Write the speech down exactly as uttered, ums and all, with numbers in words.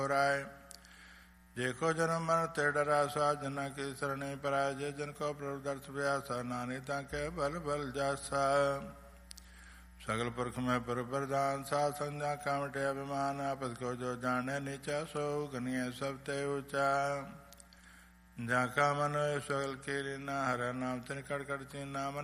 राय। देखो जन्म मरण ते डरा सा जना की शरणे पराय। जे जन को प्रभु दर्श व्यासा नानी ताके बल बल जासा। सगल पुरख में पर प्रधान सा संजा कामटे अभिमान। आपद को जो जाने नीचा सो गनिय सब ते ऊंचा। जाका मन सगल के ना हर नाम तिन कड़ कड़ नाम